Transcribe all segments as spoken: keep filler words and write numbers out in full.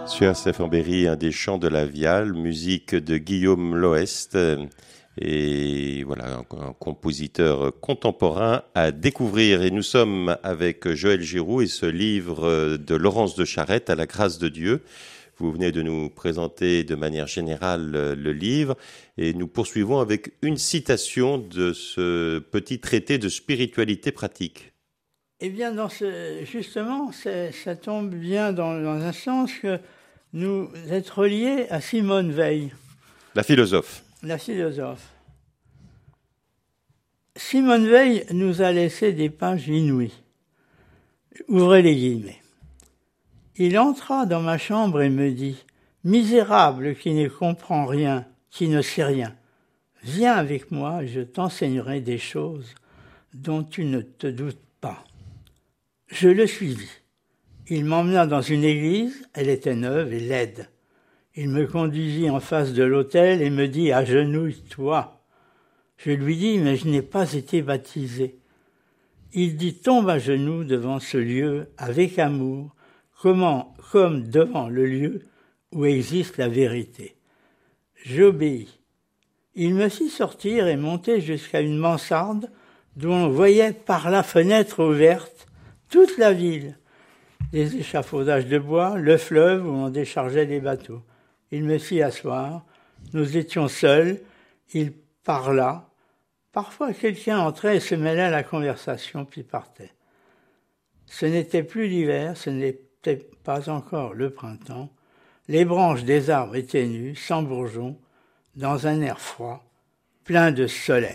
Sur Stéphane Berry, un des chants de la Viale, musique de Guillaume Loest, et voilà, un, un compositeur contemporain à découvrir. Et nous sommes avec Joël Giroux et ce livre de Laurence de Charette, À la grâce de Dieu. Vous venez de nous présenter de manière générale le livre et nous poursuivons avec une citation de ce petit traité de spiritualité pratique. Eh bien, dans ce, justement, ça tombe bien dans, dans un sens que nous êtes reliés à Simone Veil. La philosophe. La philosophe. Simone Veil nous a laissé des pages inouïes. Ouvrez les guillemets. Il entra dans ma chambre et me dit « Misérable qui ne comprend rien, qui ne sait rien, viens avec moi, je t'enseignerai des choses dont tu ne te doutes pas. » Je le suivis. Il m'emmena dans une église, elle était neuve et laide. Il me conduisit en face de l'autel et me dit « Agenouille-toi ». Je lui dis « Mais je n'ai pas été baptisé ». Il dit « Tombe à genoux devant ce lieu avec amour, comment, comme devant le lieu où existe la vérité. » J'obéis. Il me fit sortir et monter jusqu'à une mansarde d'où on voyait par la fenêtre ouverte toute la ville, les échafaudages de bois, le fleuve où on déchargeait les bateaux. Il me fit asseoir, nous étions seuls, il parla. Parfois quelqu'un entrait et se mêlait à la conversation, puis partait. Ce n'était plus l'hiver, ce n'était pas encore le printemps. Les branches des arbres étaient nues, sans bourgeons, dans un air froid, plein de soleil.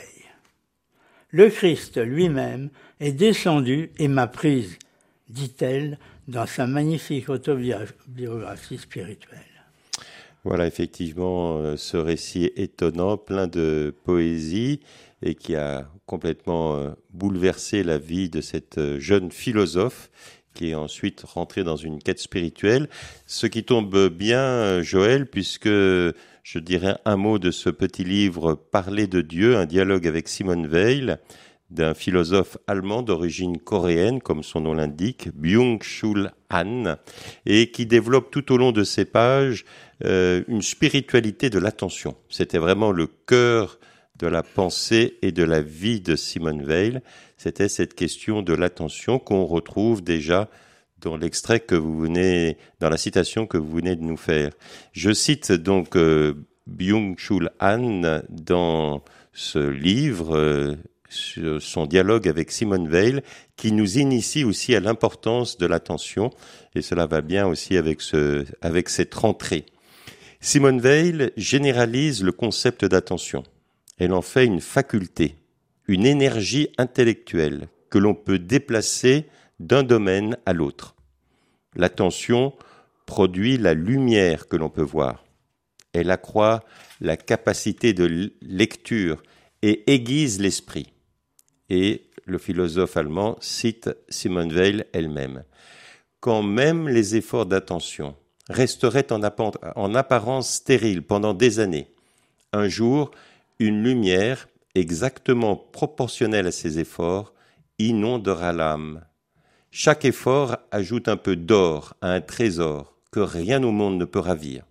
Le Christ lui-même est descendu et m'a prise, dit-elle dans sa magnifique autobiographie spirituelle. Voilà, effectivement, ce récit étonnant, plein de poésie et qui a complètement bouleversé la vie de cette jeune philosophe qui est ensuite rentrée dans une quête spirituelle. Ce qui tombe bien, Joël, puisque je dirais un mot de ce petit livre « Parler de Dieu », un dialogue avec Simone Veil, d'un philosophe allemand d'origine coréenne, comme son nom l'indique, Byung-Chul Han, et qui développe tout au long de ses pages euh, une spiritualité de l'attention. C'était vraiment le cœur de la pensée et de la vie de Simone Veil. C'était cette question de l'attention qu'on retrouve déjà dans l'extrait que vous venez, dans la citation que vous venez de nous faire. Je cite donc euh, Byung-Chul Han dans ce livre, euh, son dialogue avec Simone Veil, qui nous initie aussi à l'importance de l'attention, et cela va bien aussi avec, ce, avec cette rentrée. Simone Veil généralise le concept d'attention. Elle en fait une faculté, une énergie intellectuelle que l'on peut déplacer d'un domaine à l'autre. L'attention produit la lumière que l'on peut voir. Elle accroît la capacité de lecture et aiguise l'esprit. Et le philosophe allemand cite Simone Veil elle-même. Quand même les efforts d'attention resteraient en, app- en apparence stériles pendant des années, un jour, une lumière exactement proportionnelle à ces efforts inondera l'âme. Chaque effort ajoute un peu d'or à un trésor que rien au monde ne peut ravir.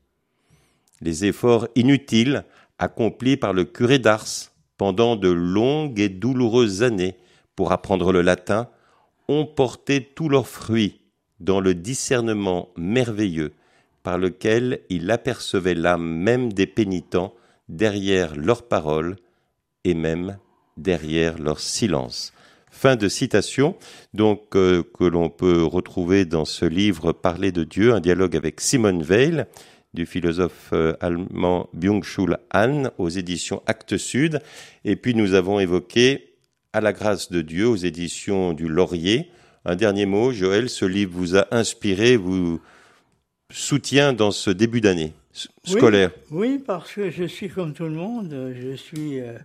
Les efforts inutiles accomplis par le curé d'Ars pendant de longues et douloureuses années pour apprendre le latin ont porté tous leurs fruits dans le discernement merveilleux par lequel il apercevait l'âme même des pénitents derrière leurs paroles et même derrière leur silence. Fin de citation, donc euh, que l'on peut retrouver dans ce livre Parler de Dieu, un dialogue avec Simone Veil, du philosophe euh, allemand Byung-Chul Han, aux éditions Actes Sud. Et puis nous avons évoqué À la grâce de Dieu, aux éditions du Laurier. Un dernier mot, Joël, ce livre vous a inspiré, vous soutient dans ce début d'année scolaire. Oui, oui, parce que je suis comme tout le monde, je suis... Euh,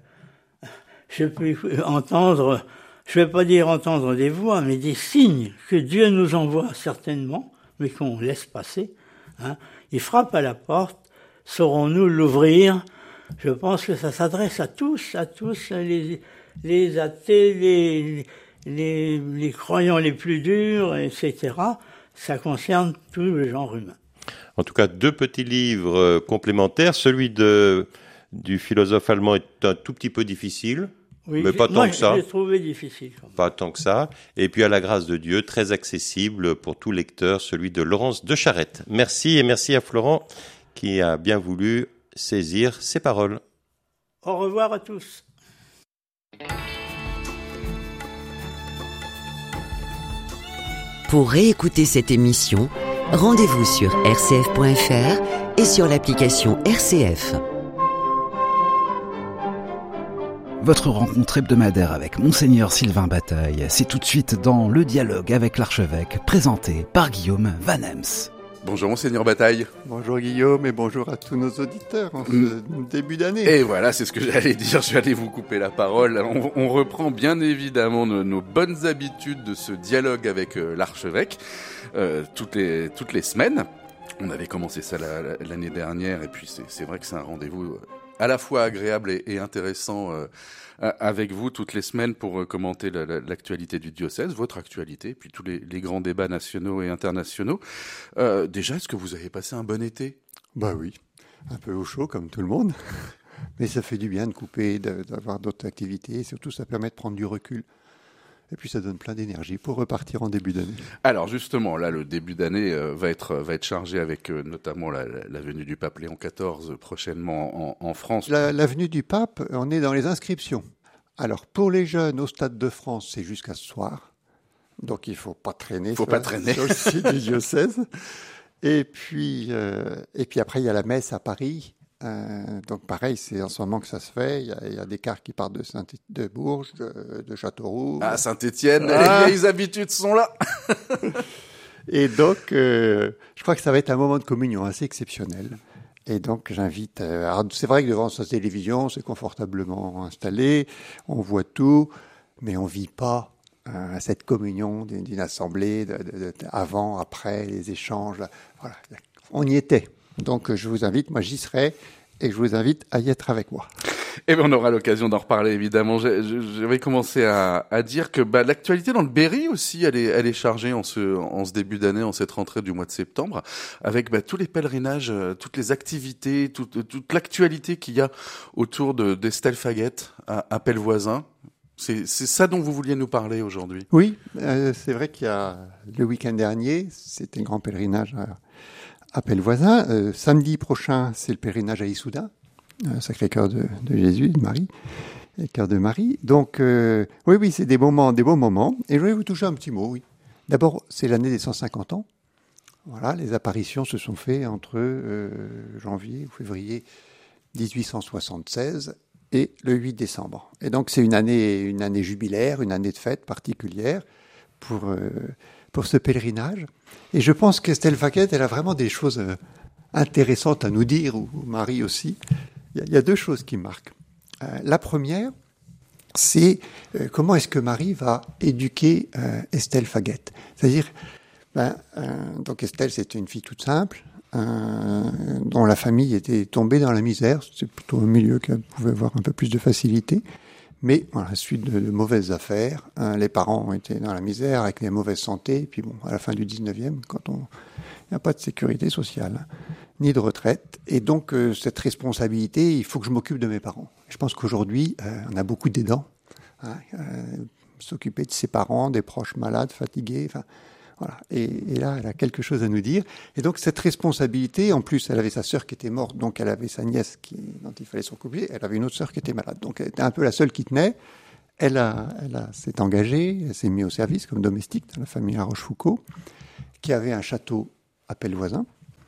je peux entendre... Je ne vais pas dire entendre des voix, mais des signes que Dieu nous envoie certainement, mais qu'on laisse passer. Hein. Il frappe à la porte, saurons-nous l'ouvrir? Je pense que ça s'adresse à tous, à tous, les, les athées, les, les, les croyants les plus durs, et cetera. Ça concerne tout le genre humain. En tout cas, deux petits livres euh, complémentaires. Celui de, du philosophe allemand est un tout petit peu difficile, Oui, mais j'ai- pas tant moi, que ça. je l'ai trouvé difficile. Quand même. Pas tant que ça. Et puis, à la grâce de Dieu, très accessible pour tout lecteur, celui de Laurence de Charette. Merci et merci à Florent qui a bien voulu saisir ces paroles. Au revoir à tous. Pour réécouter cette émission, rendez-vous sur r c f point f r et sur l'application R C F. Votre rencontre hebdomadaire avec Monseigneur Sylvain Bataille, c'est tout de suite dans Le Dialogue avec l'archevêque, présenté par Guillaume Van Ems. Bonjour Monseigneur Bataille. Bonjour Guillaume et bonjour à tous nos auditeurs en ce mmh. début d'année. Et voilà, c'est ce que j'allais dire, je vais aller vous couper la parole. On, on reprend bien évidemment nos, nos bonnes habitudes de ce dialogue avec euh, l'archevêque euh, toutes, les, toutes les semaines. On avait commencé ça la, la, l'année dernière et puis c'est, c'est vrai que c'est un rendez-vous à la fois agréable et, et intéressant euh, avec vous toutes les semaines pour commenter la, la, l'actualité du diocèse, votre actualité, puis tous les, les grands débats nationaux et internationaux. Euh, déjà, est-ce que vous avez passé un bon été ? Bah oui, un peu au chaud comme tout le monde, mais ça fait du bien de couper, de, d'avoir d'autres activités, et surtout ça permet de prendre du recul. Et puis ça donne plein d'énergie pour repartir en début d'année. Alors justement, là, le début d'année euh, va être va être chargé avec euh, notamment la, la, la venue du pape Léon quatorze prochainement en, en France. La, la venue du pape, on est dans les inscriptions. Alors pour les jeunes au Stade de France, c'est jusqu'à ce soir. Donc il ne faut pas traîner. Il ne faut sur, pas traîner. Sur le site du diocèse. Et puis, euh, et puis après, il y a la messe à Paris. Euh, donc pareil, c'est en ce moment que ça se fait. Il y a, il y a des cars qui partent de, Saint- de Bourges, de, de Châteauroux. Ah, Saint-Étienne, Ah. les vieilles habitudes sont là. Et donc, euh, je crois que ça va être un moment de communion assez exceptionnel. Et donc, j'invite... Euh, alors, c'est vrai que devant sa télévision, c'est confortablement installé, on voit tout, mais on vit pas euh, cette communion d'une, d'une assemblée, de, de, de, avant, après, les échanges. Là, voilà, on y était. Donc, je vous invite, moi j'y serai, et je vous invite à y être avec moi. Et bien, on aura l'occasion d'en reparler, évidemment. J'avais commencé à, à dire que bah, l'actualité dans le Berry aussi, elle est, elle est chargée en ce, en ce début d'année, en cette rentrée du mois de septembre, avec bah, tous les pèlerinages, toutes les activités, toute, toute l'actualité qu'il y a autour de, d'Estelle Faguette à, à Pellevoisin. C'est, c'est ça dont vous vouliez nous parler aujourd'hui. Oui, euh, c'est vrai qu'il y a le week-end dernier, c'était un grand pèlerinage à, à Pellevoisin. Euh, samedi prochain, c'est le pèlerinage à Issoudun. Sacré-Cœur de, de Jésus, de Marie, et Cœur de Marie. Donc, euh, oui, oui, c'est des moments, des beaux moments. Et je voulais vous toucher un petit mot, oui. D'abord, c'est l'année des cent cinquante ans. Voilà, les apparitions se sont faites entre euh, janvier ou février dix-huit cent soixante-seize et le huit décembre. Et donc, c'est une année, une année jubilaire, une année de fête particulière pour, euh, pour ce pèlerinage. Et je pense qu'Estelle Faguette, elle a vraiment des choses euh, intéressantes à nous dire, ou Marie aussi. Il y a deux choses qui marquent. Euh, la première, c'est euh, comment est-ce que Marie va éduquer euh, Estelle Faguette. C'est-à-dire, ben, euh, donc Estelle, c'était une fille toute simple, euh, dont la famille était tombée dans la misère. C'est plutôt un milieu qui pouvait avoir un peu plus de facilité. Mais à la suite de, de mauvaises affaires, hein, les parents ont été dans la misère avec des mauvaises santé. Et puis bon, à la fin du dix-neuvième, quand on il n'y a pas de sécurité sociale, hein, ni de retraite. Et donc, euh, cette responsabilité, il faut que je m'occupe de mes parents. Je pense qu'aujourd'hui, euh, on a beaucoup d'aidants. Hein, euh, s'occuper de ses parents, des proches malades, fatigués. Enfin, voilà. Et, et là, elle a quelque chose à nous dire. Et donc, cette responsabilité, en plus, elle avait sa sœur qui était morte, donc elle avait sa nièce qui, dont il fallait s'occuper. Elle avait une autre sœur qui était malade. Donc, elle était un peu la seule qui tenait. Elle, a, elle a, s'est engagée, elle s'est mise au service comme domestique dans la famille La Rochefoucauld, qui avait un château à Pellevoisin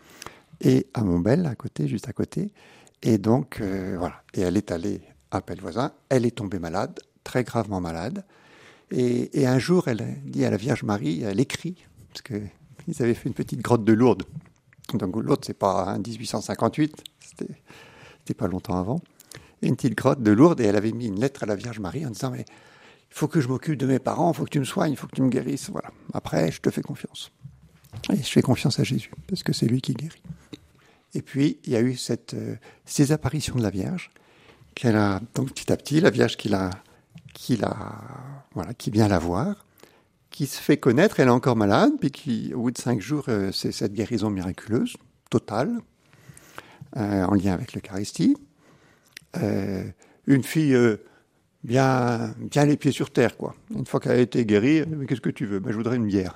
et à Montbel, à côté, juste à côté. Et donc, euh, voilà. Et elle est allée à Pellevoisin. Elle est tombée malade, très gravement malade. Et, et un jour, elle dit à la Vierge Marie, elle écrit, parce qu'ils avaient fait une petite grotte de Lourdes. Donc Lourdes, c'est pas hein, dix-huit cent cinquante-huit, c'était, c'était pas longtemps avant. Et une petite grotte de Lourdes, et elle avait mis une lettre à la Vierge Marie en disant, mais il faut que je m'occupe de mes parents, il faut que tu me soignes, il faut que tu me guérisses. Voilà. Après, je te fais confiance. Et je fais confiance à Jésus, parce que c'est lui qui guérit. Et puis, il y a eu cette, euh, ces apparitions de la Vierge, qu'elle a, donc petit à petit, la Vierge qui, l'a, qui, l'a, voilà, qui vient la voir, qui se fait connaître, elle est encore malade, puis qui, au bout de cinq jours, euh, c'est cette guérison miraculeuse, totale, euh, en lien avec l'Eucharistie. Euh, une fille euh, bien, bien les pieds sur terre, quoi. Une fois qu'elle a été guérie, mais qu'est-ce que tu veux ? Ben, je voudrais une bière.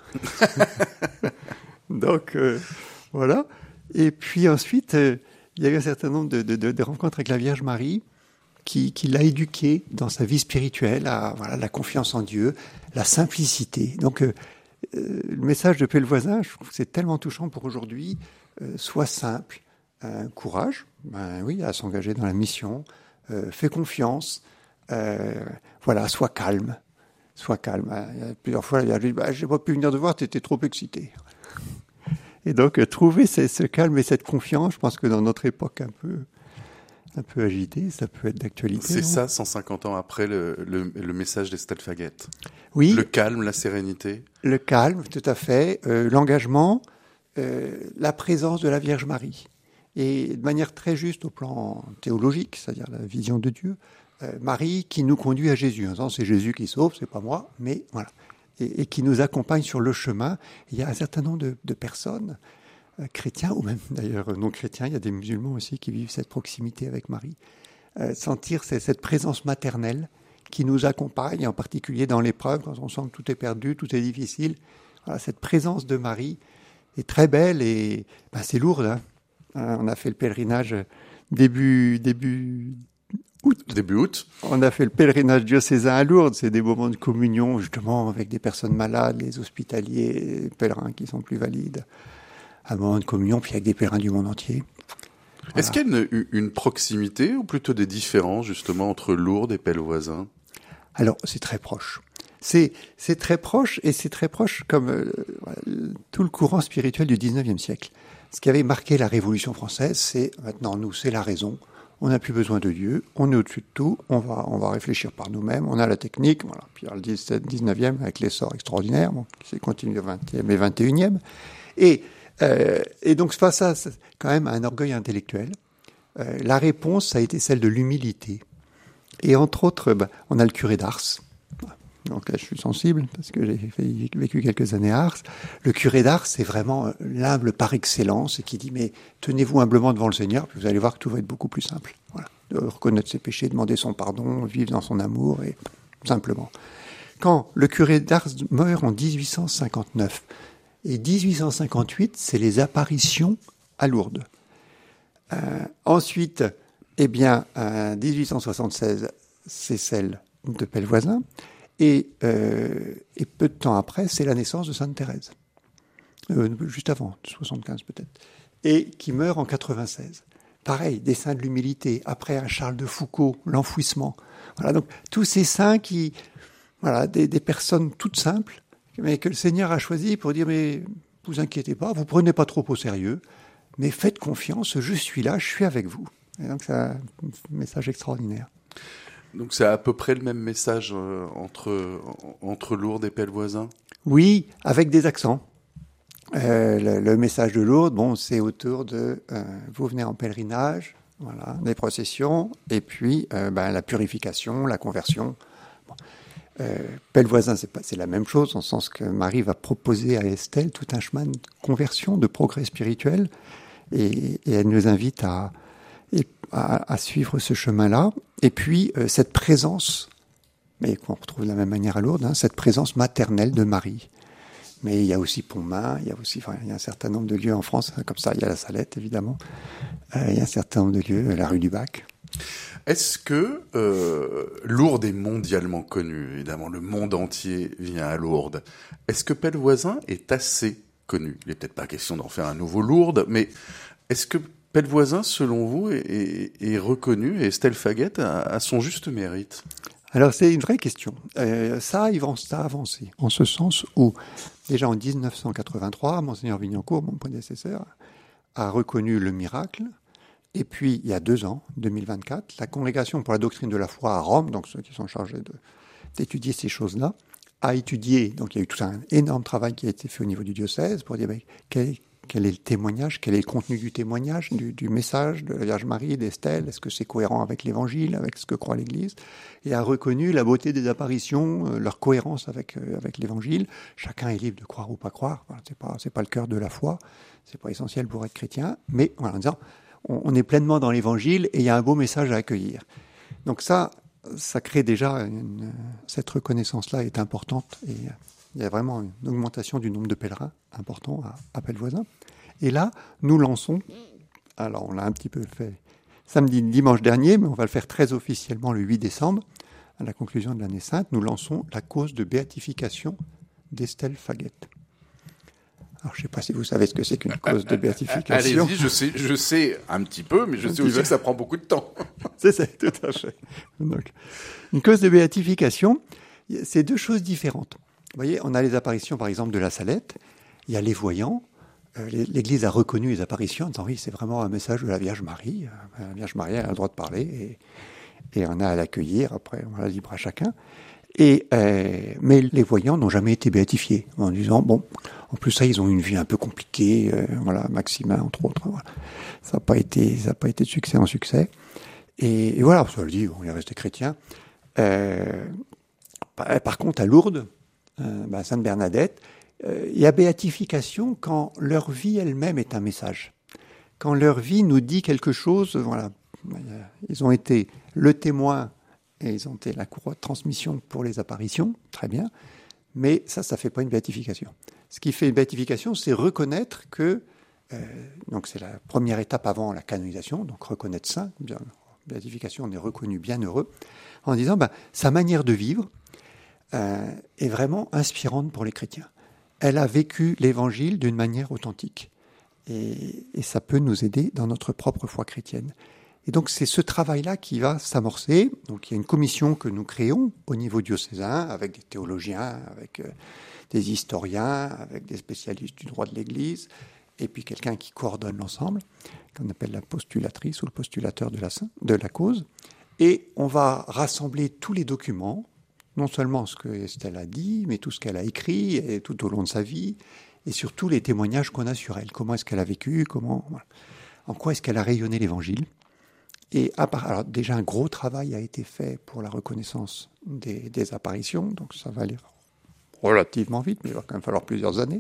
Donc, euh, voilà. Et puis ensuite, euh, il y a eu un certain nombre de, de, de, de rencontres avec la Vierge Marie qui, qui l'a éduquée dans sa vie spirituelle à voilà, la confiance en Dieu, la simplicité. Donc, euh, euh, le message de Pellevoisin, je trouve que c'est tellement touchant pour aujourd'hui. Euh, sois simple, euh, courage, ben, oui, à s'engager dans la mission, euh, fais confiance, euh, voilà, sois calme, sois calme. Il y a plusieurs fois, il a dit, bah, j'ai pas pu venir te voir, tu étais trop excité. Et donc, euh, trouver ce, ce calme et cette confiance, je pense que dans notre époque un peu, un peu agitée, ça peut être d'actualité. C'est non ça, cent cinquante ans après, le, le, le message d'Estelle Faguet. Oui. Le calme, la sérénité. Le calme, tout à fait. Euh, l'engagement, euh, la présence de la Vierge Marie. Et de manière très juste au plan théologique, c'est-à-dire la vision de Dieu, euh, Marie qui nous conduit à Jésus. En disant, c'est Jésus qui sauve, c'est pas moi, mais voilà. Et, et qui nous accompagne sur le chemin. Il y a un certain nombre de, de personnes, euh, chrétiens ou même d'ailleurs non chrétiens, il y a des musulmans aussi qui vivent cette proximité avec Marie, euh, sentir cette, cette présence maternelle qui nous accompagne, en particulier dans l'épreuve, quand on sent que tout est perdu, tout est difficile. Voilà, cette présence de Marie est très belle et ben, c'est lourd. Hein. Euh, on a fait le pèlerinage début, début août. Début août. On a fait le pèlerinage diocésain à Lourdes. C'est des moments de communion, justement, avec des personnes malades, les hospitaliers, les pèlerins qui sont plus valides. Un moment de communion, puis avec des pèlerins du monde entier. Voilà. Est-ce qu'il y a une, une proximité ou plutôt des différences, justement, entre Lourdes et Pellevoisin ? Alors, c'est très proche. C'est, c'est très proche, et c'est très proche comme euh, tout le courant spirituel du dix-neuvième siècle. Ce qui avait marqué la Révolution française, c'est maintenant, nous, c'est la raison. On n'a plus besoin de Dieu, on est au-dessus de tout, on va, on va réfléchir par nous-mêmes, on a la technique. Voilà. Puis alors, le dix-neuvième, avec l'essor extraordinaire, bon, qui s'est continué au vingtième et vingt et unième. Et, euh, et donc, face à ça, quand même, un orgueil intellectuel, euh, la réponse, ça a été celle de l'humilité. Et entre autres, ben, on a le curé d'Ars. Donc là, je suis sensible parce que j'ai fait, vécu quelques années à Ars. Le curé d'Ars, c'est vraiment l'humble par excellence et qui dit, mais tenez-vous humblement devant le Seigneur, puis vous allez voir que tout va être beaucoup plus simple. Voilà. De reconnaître ses péchés, demander son pardon, vivre dans son amour, et simplement. Quand le curé d'Ars meurt en dix-huit cent cinquante-neuf, et dix-huit cent cinquante-huit, c'est les apparitions à Lourdes. Euh, ensuite, eh bien, en dix-huit cent soixante-seize, c'est celle de Pellevoisin. Et, euh, et peu de temps après, c'est la naissance de Sainte Thérèse. Euh, juste avant, soixante-quinze peut-être. Et qui meurt en quatre-vingt-seize. Pareil, des saints de l'humilité. Après, un Charles de Foucauld, l'enfouissement. Voilà, donc tous ces saints qui... Voilà, des, des personnes toutes simples, mais que le Seigneur a choisi pour dire, mais vous inquiétez pas, vous prenez pas trop au sérieux, mais faites confiance, je suis là, je suis avec vous. Et donc c'est un message extraordinaire. Donc c'est à peu près le même message euh, entre, entre Lourdes et Pellevoisin ? Oui, avec des accents. Euh, le, le message de Lourdes, bon, c'est autour de euh, vous venez en pèlerinage, voilà, des processions, et puis euh, ben, la purification, la conversion. Bon. Euh, Pellevoisin, c'est, pas, c'est la même chose, en ce sens que Marie va proposer à Estelle tout un chemin de conversion, de progrès spirituel, et, et elle nous invite à, à, à suivre ce chemin-là. Et puis, euh, cette présence, mais qu'on retrouve de la même manière à Lourdes, hein, cette présence maternelle de Marie. Mais il y a aussi Pontmain, il y a aussi, enfin, il y a un certain nombre de lieux en France, comme ça, il y a la Salette, évidemment. Euh, il y a un certain nombre de lieux, la rue du Bac. Est-ce que euh, Lourdes est mondialement connue ? Évidemment, le monde entier vient à Lourdes. Est-ce que Pellevoisin est assez connu ? Il n'est peut-être pas question d'en faire un nouveau Lourdes, mais est-ce que Pellevoisin, selon vous, est, est, est reconnu et Estelle Faguet a, a son juste mérite ? Alors, c'est une vraie question. Euh, ça, ça a avancé, en ce sens où, déjà en dix-neuf cent quatre-vingt-trois, Monseigneur Vignancourt, mon prédécesseur, a reconnu le miracle. Et puis, il y a deux ans, deux mille vingt-quatre, la Congrégation pour la doctrine de la foi à Rome, donc ceux qui sont chargés de, d'étudier ces choses-là, a étudié, donc il y a eu tout un énorme travail qui a été fait au niveau du diocèse pour dire, mais, quel, quel est le témoignage, quel est le contenu du témoignage, du, du message de la Vierge Marie, d'Estelle, est-ce que c'est cohérent avec l'Évangile, avec ce que croit l'Église, et a reconnu la beauté des apparitions, euh, leur cohérence avec, euh, avec l'Évangile. Chacun est libre de croire ou pas croire, voilà, c'est pas, c'est pas le cœur de la foi, c'est pas essentiel pour être chrétien, mais voilà, en disant, on, on est pleinement dans l'Évangile et il y a un beau message à accueillir. Donc ça, ça crée déjà, une, cette reconnaissance-là est importante, et il y a vraiment une augmentation du nombre de pèlerins important à Appel-Voisin. Et là, nous lançons, alors on l'a un petit peu fait samedi, dimanche dernier, mais on va le faire très officiellement le huit décembre, à la conclusion de l'année sainte, nous lançons la cause de béatification d'Estelle Faguette. Alors je ne sais pas si vous savez ce que c'est qu'une cause de béatification. Allez-y, je sais, je sais un petit peu, mais je un sais aussi peu. que ça prend beaucoup de temps. C'est ça, tout à fait. Donc, une cause de béatification, c'est deux choses différentes. Vous voyez, on a les apparitions, par exemple, de la Salette, il y a les voyants. Euh, L'Église a reconnu les apparitions en disant oui, c'est vraiment un message de la Vierge Marie. La Vierge Marie a le droit de parler et, et on a à l'accueillir. Après, on la libre à chacun. Et, euh, mais les voyants n'ont jamais été béatifiés en disant bon, en plus ça, ils ont une vie un peu compliquée. Euh, voilà, Maximin entre autres. Voilà. Ça n'a pas été, ça n'a pas été de succès en succès. Et, et voilà, ça le dit, bon, il est resté chrétien. Euh, par, par contre, à Lourdes. Euh, ben, Sainte Bernadette, euh, il y a béatification quand leur vie elle-même est un message. Quand leur vie nous dit quelque chose, voilà, ils ont été le témoin et ils ont été la courroie de transmission pour les apparitions, très bien, mais ça, ça ne fait pas une béatification. Ce qui fait une béatification, c'est reconnaître que, euh, donc c'est la première étape avant la canonisation, donc reconnaître saint, bien, béatification, on est reconnu bienheureux, en disant ben, sa manière de vivre, Euh, est vraiment inspirante pour les chrétiens. Elle a vécu l'Évangile d'une manière authentique. Et, et ça peut nous aider dans notre propre foi chrétienne. Et donc c'est ce travail-là qui va s'amorcer. Donc il y a une commission que nous créons au niveau diocésain, avec des théologiens, avec euh, des historiens, avec des spécialistes du droit de l'Église, et puis quelqu'un qui coordonne l'ensemble, qu'on appelle la postulatrice ou le postulateur de la, de la cause. Et on va rassembler tous les documents, non seulement ce que Estelle a dit, mais tout ce qu'elle a écrit et tout au long de sa vie, et surtout les témoignages qu'on a sur elle. Comment est-ce qu'elle a vécu, comment, voilà. En quoi est-ce qu'elle a rayonné l'Évangile. Et à part, alors déjà un gros travail a été fait pour la reconnaissance des, des apparitions, donc ça va aller relativement vite, mais il va quand même falloir plusieurs années.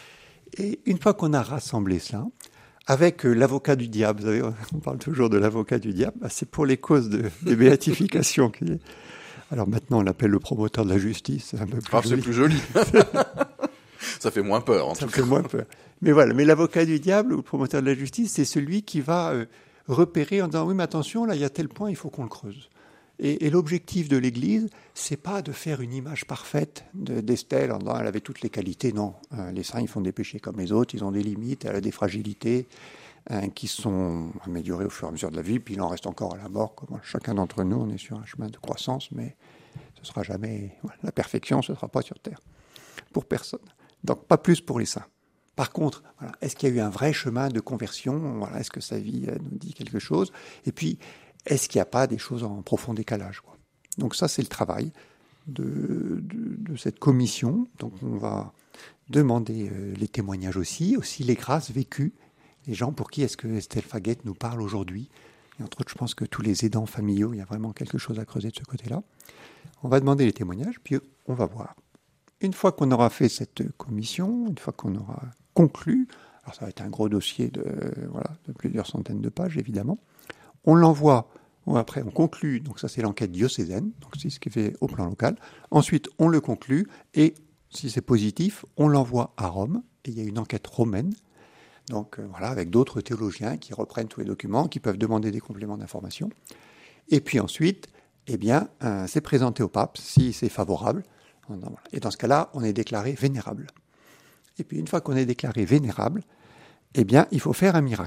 Et une fois qu'on a rassemblé cela, avec euh, l'avocat du diable, vous savez, on parle toujours de l'avocat du diable, bah, c'est pour les causes de, de béatification qui est... Alors maintenant, on l'appelle le promoteur de la justice. C'est un peu plus Ah, joli. c'est plus joli. Ça fait moins peur, en Ça tout fait cas. moins peur. Mais voilà, mais l'avocat du diable ou le promoteur de la justice, c'est celui qui va euh, repérer en disant oui, mais attention, là, il y a tel point, il faut qu'on le creuse. Et, et l'objectif de l'Église, c'est pas de faire une image parfaite de, d'Estelle en disant elle avait toutes les qualités. Non, euh, les saints, ils font des péchés comme les autres, ils ont des limites, elle a des fragilités hein, qui sont améliorées au fur et à mesure de la vie, puis il en reste encore à la mort. Comme chacun d'entre nous, on est sur un chemin de croissance, mais ce sera jamais voilà, la perfection, ce ne sera pas sur terre pour personne. Donc pas plus pour les saints. Par contre, voilà, est-ce qu'il y a eu un vrai chemin de conversion? Voilà, est-ce que sa vie euh, nous dit quelque chose? Et puis, est-ce qu'il n'y a pas des choses en profond décalage, quoi? Donc ça, c'est le travail de, de, de cette commission. Donc on va demander euh, les témoignages aussi, aussi les grâces vécues, les gens pour qui est-ce que Estelle Faguette nous parle aujourd'hui. Et entre autres, je pense que tous les aidants familiaux, il y a vraiment quelque chose à creuser de ce côté-là. On va demander les témoignages, puis on va voir. Une fois qu'on aura fait cette commission, une fois qu'on aura conclu, alors ça va être un gros dossier de, voilà, de plusieurs centaines de pages, évidemment, on l'envoie, ou après on conclut, donc ça c'est l'enquête diocésaine, donc c'est ce qui est fait au plan local. Ensuite, on le conclut, et si c'est positif, on l'envoie à Rome, et il y a une enquête romaine, donc euh, voilà, avec d'autres théologiens qui reprennent tous les documents, qui peuvent demander des compléments d'information. Et puis ensuite, eh bien, euh, c'est présenté au pape, si c'est favorable. Et dans ce cas-là, on est déclaré vénérable. Et puis, une fois qu'on est déclaré vénérable, eh bien, il faut faire un miracle.